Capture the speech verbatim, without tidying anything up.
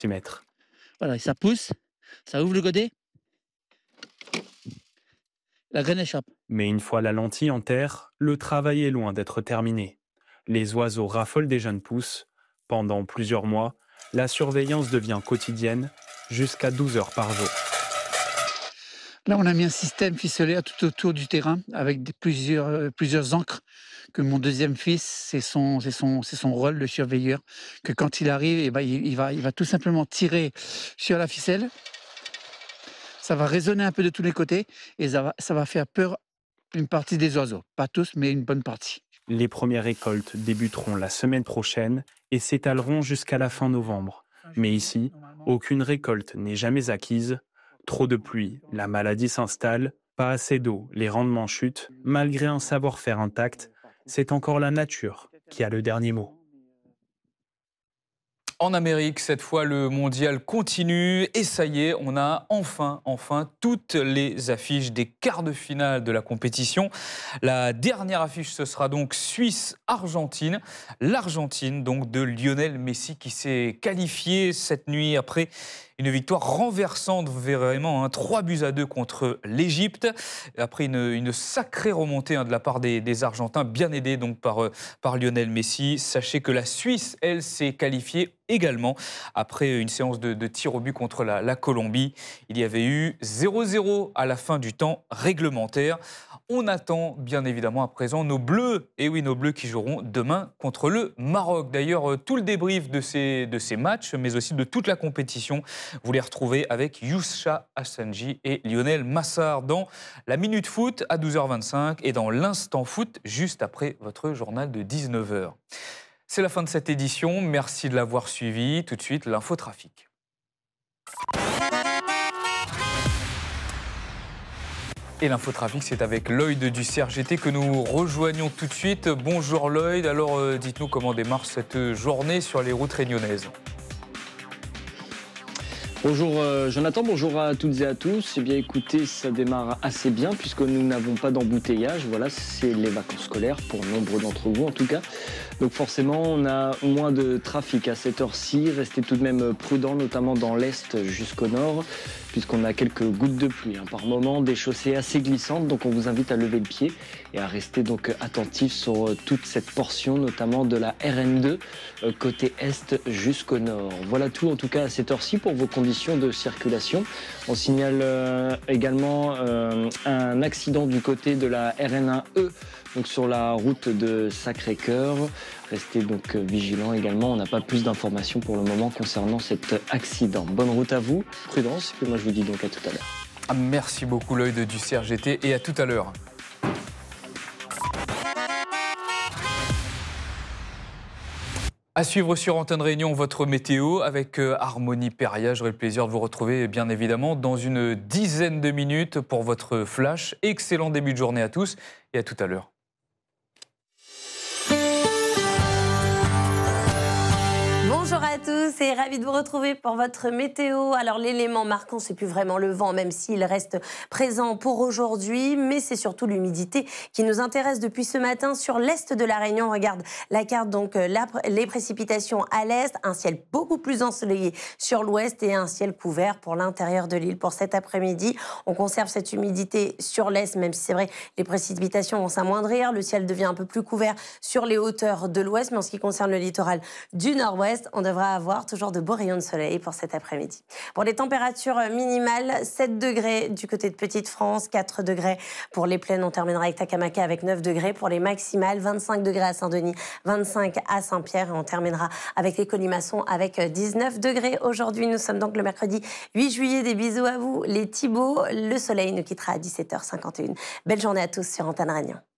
centimètres. Voilà, et ça pousse, ça ouvre le godet, la graine échappe. Mais une fois la lentille en terre, le travail est loin d'être terminé. Les oiseaux raffolent des jeunes pousses. Pendant plusieurs mois, la surveillance devient quotidienne, jusqu'à douze heures par jour. Là, on a mis un système ficellaire tout autour du terrain avec des- plusieurs, euh, plusieurs encres. Que mon deuxième fils, c'est son, c'est son, c'est son rôle, le surveilleur. Que quand il arrive, eh ben, il, il va, il va tout simplement tirer sur la ficelle. Ça va résonner un peu de tous les côtés et ça va, ça va faire peur une partie des oiseaux. Pas tous, mais une bonne partie. Les premières récoltes débuteront la semaine prochaine et s'étaleront jusqu'à la fin novembre. Mais ici, aucune récolte n'est jamais acquise. Trop de pluie, la maladie s'installe, pas assez d'eau, les rendements chutent. Malgré un savoir-faire intact, c'est encore la nature qui a le dernier mot. En Amérique, cette fois, le mondial continue et ça y est, on a enfin, enfin, toutes les affiches des quarts de finale de la compétition. La dernière affiche, ce sera donc Suisse-Argentine. L'Argentine, donc, de Lionel Messi qui s'est qualifié cette nuit après une victoire renversante, vraiment, hein, trois buts à deux contre l'Égypte. Après une, une sacrée remontée hein, de la part des, des Argentins, bien aidés donc par, euh, par Lionel Messi. Sachez que la Suisse, elle, s'est qualifiée également après une séance de, de tir au but contre la, la Colombie. Il y avait eu zéro zéro à la fin du temps réglementaire. On attend bien évidemment à présent nos Bleus, et oui nos Bleus qui joueront demain contre le Maroc. D'ailleurs, tout le débrief de ces, de ces matchs, mais aussi de toute la compétition, vous les retrouvez avec Youscha Hassanji et Lionel Massard dans la Minute Foot à douze heures vingt-cinq et dans l'Instant Foot juste après votre journal de dix-neuf heures. C'est la fin de cette édition, merci de l'avoir suivi. Tout de suite, l'infotrafic. Et l'infotrafic, c'est avec Lloyd du C R G T que nous rejoignons tout de suite. Bonjour Lloyd, alors euh, dites-nous comment démarre cette journée sur les routes réunionnaises. Bonjour euh, Jonathan, bonjour à toutes et à tous. Eh bien écoutez, ça démarre assez bien puisque nous n'avons pas d'embouteillage. Voilà, c'est les vacances scolaires pour nombre d'entre vous en tout cas. Donc forcément, on a moins de trafic à cette heure-ci. Restez tout de même prudents, notamment dans l'est jusqu'au nord, puisqu'on a quelques gouttes de pluie. Hein. Par moments, des chaussées assez glissantes, donc on vous invite à lever le pied et à rester donc attentif sur toute cette portion, notamment de la R N deux, côté est jusqu'au nord. Voilà tout en tout cas à cette heure-ci pour vos conditions de circulation. On signale euh, également euh, un accident du côté de la R N un E, donc sur la route de Sacré-Cœur. Restez donc vigilants également, on n'a pas plus d'informations pour le moment concernant cet accident. Bonne route à vous, prudence, et puis moi je vous dis donc à tout à l'heure. Ah, merci beaucoup Lloyd du C R G T et à tout à l'heure. À suivre sur Antenne Réunion, votre météo avec Harmonie Péria. J'aurai le plaisir de vous retrouver bien évidemment dans une dizaine de minutes pour votre flash. Excellent début de journée à tous et à tout à l'heure. Bonjour à tous et ravi de vous retrouver pour votre météo. Alors l'élément marquant, c'est plus vraiment le vent, même s'il reste présent pour aujourd'hui, mais c'est surtout l'humidité qui nous intéresse depuis ce matin sur l'est de la Réunion. On regarde la carte, donc la, les précipitations à l'est, un ciel beaucoup plus ensoleillé sur l'ouest et un ciel couvert pour l'intérieur de l'île. Pour cet après-midi, on conserve cette humidité sur l'est, même si c'est vrai, les précipitations vont s'amoindrir. Le ciel devient un peu plus couvert sur les hauteurs de l'ouest, mais en ce qui concerne le littoral du nord-ouest, on devra avoir toujours de beaux rayons de soleil pour cet après-midi. Pour les températures minimales, sept degrés du côté de Petite-France, quatre degrés pour les plaines. On terminera avec Takamaka avec neuf degrés. Pour les maximales, vingt-cinq degrés à Saint-Denis, vingt-cinq à Saint-Pierre. Et on terminera avec les Colimaçons avec dix-neuf degrés. Aujourd'hui, nous sommes donc le mercredi huit juillet. Des bisous à vous, les Thibauts. Le soleil nous quittera à dix-sept heures cinquante et une. Belle journée à tous sur Antenne Réunion.